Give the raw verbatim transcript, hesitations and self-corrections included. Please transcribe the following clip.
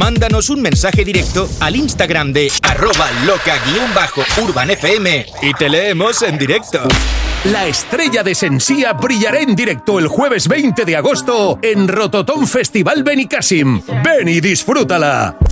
Mándanos un mensaje directo al Instagram de arroba loca-urbanfm y te leemos en directo. La estrella de Sensía brillará en directo el jueves veinte de agosto en Rototón Festival Benicàssim. Ven y disfrútala.